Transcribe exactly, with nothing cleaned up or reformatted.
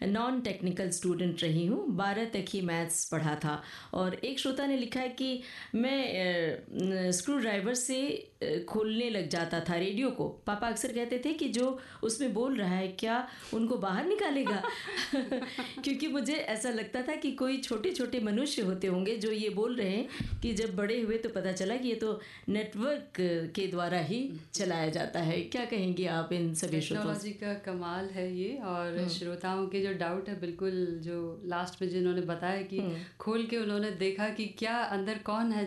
Non technical student रही हूँ, बारह तक ही मैथ्स पढ़ा था। और एक श्रोता ने लिखा है कि मैं स्क्रू ड्राइवर से खोलने लग जाता था रेडियो को। पापा अक्सर कहते थे कि जो उसमें बोल रहा है क्या उनको बाहर निकालेगा क्योंकि मुझे ऐसा लगता था कि कोई छोटे छोटे मनुष्य होते होंगे जो ये बोल रहे हैं कि जब बड़े हुए तो पता चला कि ये तो नेटवर्क के द्वारा ही चलाया जाता है। क्या कहेंगे आप इन सभी श्रोताओं? टेक्नोलॉजी का कमाल है ये। और श्रोताओं के जो डाउट है, बिल्कुल जो लास्ट में जिन्होंने बताया कि खोल के उन्होंने देखा कि क्या अंदर कौन है